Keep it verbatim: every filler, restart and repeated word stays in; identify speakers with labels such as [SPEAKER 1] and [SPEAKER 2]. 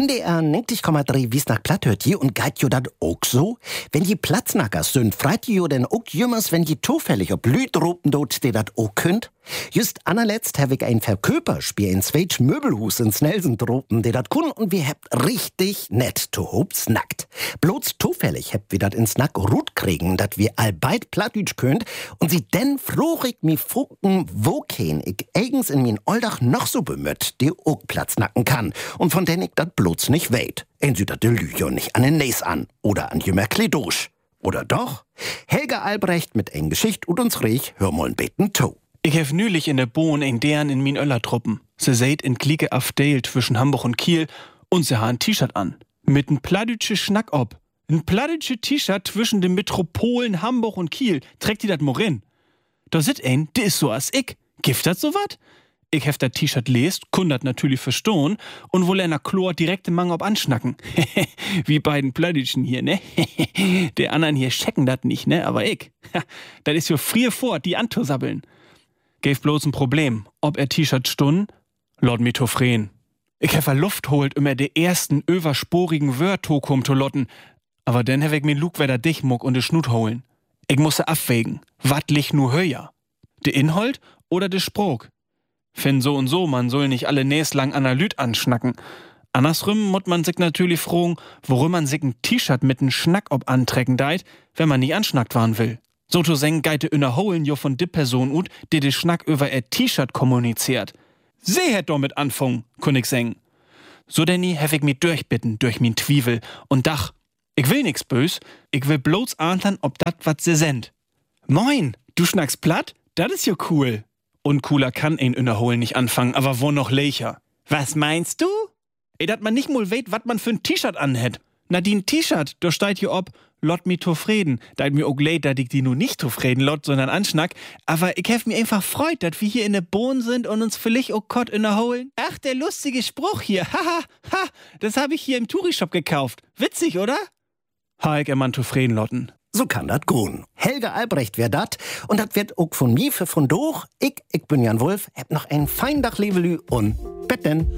[SPEAKER 1] N D R neunzig Komma drei Wiesnack platt hört je und geht jo dat auch so? Wenn die Platznackers sind, freit jo denn auch jümmers, wenn die zufällig ob Lüd ropen dort die dat auch könnt? Just anerletzt hab ich ein Verköperspiel in Zweitsch Möbelhus in Snelsen dropen, der dat kun und wir habt richtig nett to hobs nackt. Bloß zufällig habt wir dat ins Nack rut kriegen, dat wir allbeid plattütsch könnt und sie denn froh ich mi fucken, wo kein ich eigens in min Oldach noch so bemüht, die auch Platz nacken kann und von den ich dat bloß nicht weht. Ein sie dat de Lüjo nicht an den Näs an oder an jümmer Kledosch. Oder doch? Helga Albrecht mit ein Geschicht und uns riech, hör mal beten to.
[SPEAKER 2] Ich hef nülich in der Bohn ein deren in min Öllertruppen. Se seht in Klieke Afdale zwischen Hamburg und Kiel und se ha ein T-Shirt an. Mit n plattdütsche Schnack ob. N plattdütsche T-Shirt zwischen den Metropolen Hamburg und Kiel. Trägt die dat Morin. Da sit ein, de is so as ich. Gift dat so wat? Ich hef dat T-Shirt lest, kun dat natürlich verstohn und wohl einer Chlor direkt im Mang ob anschnacken. Wie beiden Plattdütschen hier, ne? Der anderen hier checken dat nicht, ne? Aber ich. Dat is jo frier fort, die anzusabbeln. Gäf bloß ein Problem, ob er T-Shirt stun, laut Mithophren. Ich hef a Luft holt immer de ersten översporigen Wörtokum to lotten, aber dann hef ich mir Lug wieder dichmuck und de Schnut holen. Ich musse abwägen, wat lich nu höher? De Inhalt oder de Sprog? Fin so und so, man soll nicht alle Näs lang Analyt anschnacken. Andersrum mut man sich natürlich fragen, worum man sich ein T-Shirt mit n Schnack ob antrecken deit, wenn man nie anschnackt waren will. So zu seng geite innerholen jo von de Person ut, die de Schnack über er T-Shirt kommuniziert. Sie hätt damit anfangen, kun ich seng. So denn nie hef ich mi durchbitten durch min Twivel und dach, ich will nix bös, ich will bloß ahntern, ob dat wat se send. Moin, du schnackst platt? Dat is jo cool. Uncooler kann ein innerholen nicht anfangen, aber wo noch lecher. Was meinst du? Ey, dat man nicht mal weht, wat man für n T-Shirt anhätt. Na, die n T-Shirt, da steht hier ob, lot mi zufrieden. Da mir auch leid, dat ich die nu nicht zufrieden lot, sondern anschnack. Aber ich hef mir einfach freut, dat wir hier in der Bohn sind und uns vielleicht auch Kott innerholen. Ach, der lustige Spruch hier. Haha, ha, das hab ich hier im Tourishop gekauft. Witzig, oder? Ha, ich immer zufrieden lotten.
[SPEAKER 1] So kann dat gehen. Helga Albrecht wär dat und dat wird auch von mir für von doch. Ich, ich bin Jan Wolf, hab noch ein fein Dach, liebe Lü, und Betten.